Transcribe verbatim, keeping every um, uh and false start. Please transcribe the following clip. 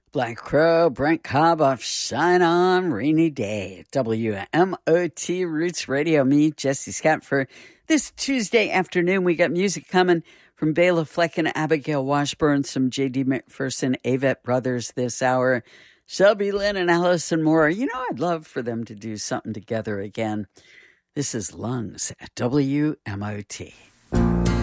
Black Crow, Brent Cobb off Shine On Rainy Day. W M O T Roots Radio. Me, Jesse Scott, for this Tuesday afternoon. We got music coming from Bela Fleck and Abigail Washburn, some J D McPherson, Avett Brothers this hour, Shelby Lynn and Allison Moore. You know, I'd love for them to do something together again. This is Lungs at W M O T.